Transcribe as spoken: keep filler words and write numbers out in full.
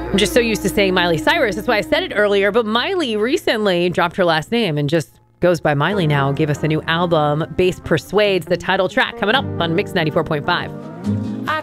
I'm just so used to saying Miley Cyrus. That's why I said it earlier. But Miley recently dropped her last name and just goes by Miley now. Gave us a new album, Bass Persuades, the title track, coming up on Mix ninety-four point five.